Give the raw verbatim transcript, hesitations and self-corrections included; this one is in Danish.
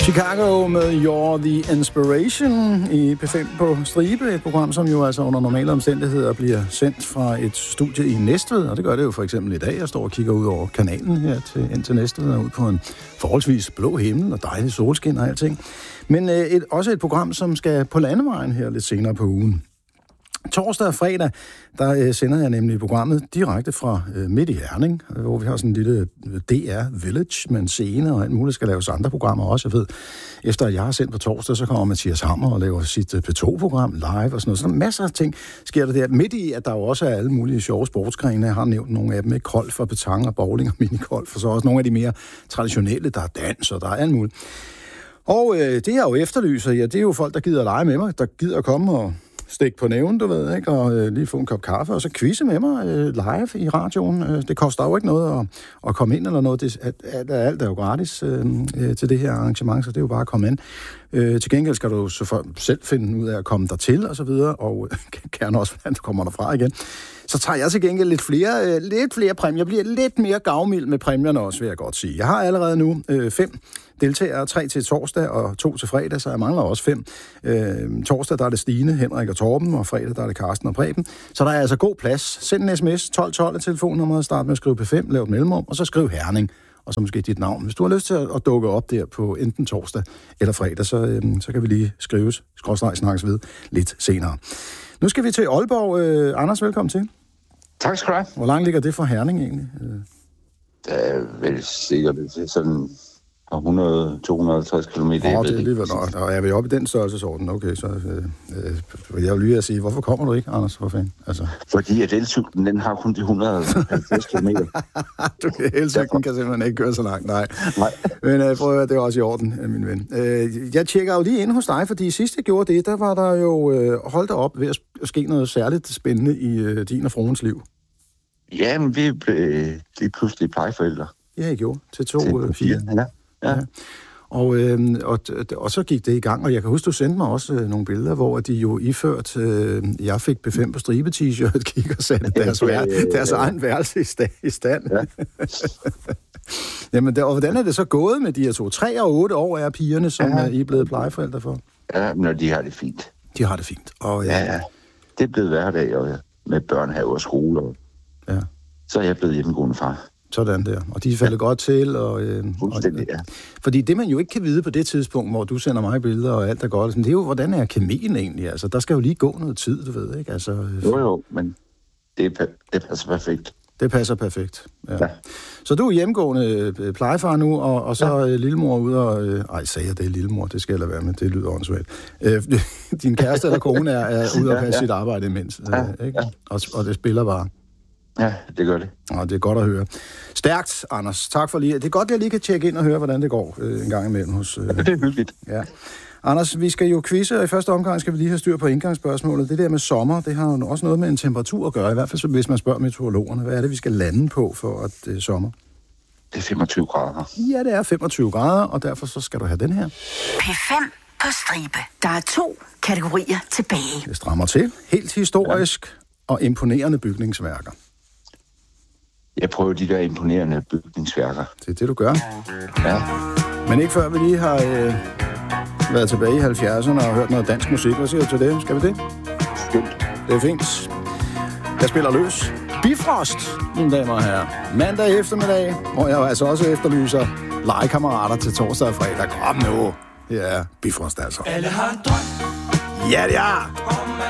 Chicago med You're the Inspiration i P fem på stribe, et program, som jo altså under normale omstændigheder bliver sendt fra et studie i Næstved, og det gør det jo for eksempel i dag. Jeg står og kigger ud over kanalen her til, ind til Næstved og ud på en forholdsvis blå himmel og dejlig solskin og alting. Men øh, et, også et program, som skal på landevejen her lidt senere på ugen. Torsdag og fredag, der øh, sender jeg nemlig programmet direkte fra øh, midt i Herning, hvor vi har sådan en lille D R Village med en scene, og alt muligt skal laves andre programmer også. Jeg ved, efter at jeg har sendt på torsdag, så kommer Mathias Hammer og laver sit øh, P to program live og sådan noget. Så der er masser af ting, sker der der. Midt i, at der jo også er alle mulige sjove sportsgrene. Jeg har nævnt nogle af dem, ikke? Golf og petang og bowling og minigolf, og så også nogle af de mere traditionelle, der er dans, og der er alt muligt. Og øh, det jeg jo efterlyser, ja, det er jo folk, der gider lege med mig, der gider at komme og stik på næven, du ved, ikke? Og øh, lige få en kop kaffe, og så quizze med mig øh, live i radioen. Øh, det koster jo ikke noget at, at komme ind eller noget. Det, at, at, alt er jo gratis øh, øh, til det her arrangement, så det er jo bare at komme ind. Øh, til gengæld skal du så for, selv finde ud af at komme dertil, og så videre, og øh, gerne også, hvordan du kommer derfra igen. Så tager jeg til gengæld lidt flere, øh, lidt flere præmier. Jeg bliver lidt mere gavmild med præmierne også, vil jeg godt sige. Jeg har allerede nu øh, fem deltagere, tre til torsdag og to til fredag, så jeg mangler også fem. Øh, torsdag, der er det Stine, Henrik og Torben, og fredag, der er det Karsten og Preben. Så der er altså god plads. Send en sms, tolv tolv telefonnummeret, start med at skrive P fem, lav et mellemrum, og så skriv Herning, og så måske dit navn. Hvis du har lyst til at dukke op der på enten torsdag eller fredag, så, øh, så kan vi lige skrives, skråstreg snakkes ved lidt senere. Nu skal vi til Aalborg. Øh, Anders, velkommen til. Tak skal du have. Hvor langt ligger det fra Herning egentlig? Det er vel sikkert, det er sådan hundrede til to hundrede og halvtreds kilometer. Åh, det er alligevel nok. Og jeg vil oppe i den størrelsesorden. Okay, så øh, øh, jeg vil lige at sige, hvorfor kommer du ikke, Anders? Hvorfor fanden? Altså. Fordi at elcyklen, den har kun de et hundrede og halvtreds kilometer. Elcyklen kan simpelthen ikke køre så langt, nej. nej. Men øh, prøv at høre, det er også i orden, min ven. Øh, jeg tjekker jo lige ind hos dig, fordi sidst jeg gjorde det, der var der jo øh, holdt op ved at ske noget særligt spændende i øh, din og fruens liv. Ja, men vi blev lige pludselig plejeforældre. Ja, I gjorde. Til to, til øh, fire. Ja. Ja. Ja. Og, øh, og, og så gik det i gang, og jeg kan huske, du sendte mig også øh, nogle billeder, hvor de jo iført, øh, jeg fik P fem på stribe t-shirt, gik og satte deres, vær, deres egen værelse i, sta- i stand. Ja. Jamen, der, og hvordan er det så gået med de her to? Tre og otte år er pigerne, som ja. I er blevet plejeforældre for? Ja, men de har det fint. De har det fint. Og, ja. Ja, ja. Det er blevet hverdag og, med børnehave og skole, og ja. Så er jeg blevet hjemmegående far. Sådan der. Og de falder ja. godt til. Og, øh, Fuldstændig, ja. Fordi det, man jo ikke kan vide på det tidspunkt, hvor du sender mig billeder og alt er godt, det er jo, hvordan er kemien egentlig? Altså, der skal jo lige gå noget tid, du ved, ikke? Altså, øh, jo, jo, men det, det passer perfekt. Det passer perfekt, ja. ja. Så du er hjemmegående øh, plejefar nu, og, og så ja. øh, lillemor ude og... Øh, ej, sagde jeg det er lillemor, det skal jeg lade være med, det lyder åndssvagt. Øh, din kæreste eller kone er, er ude og passe ja, ja. sit arbejde imens, ja, øh, ikke? Ja. Og, og det spiller bare. Ja, det gør det. Og det er godt at høre. Stærkt, Anders. Tak for lige. Det er godt, at jeg lige kan tjekke ind og høre, hvordan det går øh, en gang imellem hos... Øh... Ja, det er hyggeligt. Ja. Anders, vi skal jo quizze, og i første omgang skal vi lige have styr på indgangsspørgsmålet. Det der med sommer, det har jo også noget med en temperatur at gøre, i hvert fald hvis man spørger meteorologerne. Hvad er det, vi skal lande på for at det er sommer? Det er femogtyve grader. Ja, det er femogtyve grader, og derfor så skal du have den her. P fem på stribe. Der er to kategorier tilbage. Det strammer til. Helt historisk ja. og imponerende bygningsværker. Jeg prøver de der imponerende bygningsværker. Det er det, du gør. Ja. Men ikke før vi lige har øh, været tilbage i halvfjerdserne og hørt noget dansk musik. Hvad siger du til det? Skal vi det? Skønt. Det er fint. Jeg spiller løs. Bifrost, mine damer og herrer. Mandag eftermiddag, hvor jeg altså også efterlyser legekammerater til torsdag og fredag. Kom nu. Det er Bifrost altså. Alle har en drøm. Ja, det er.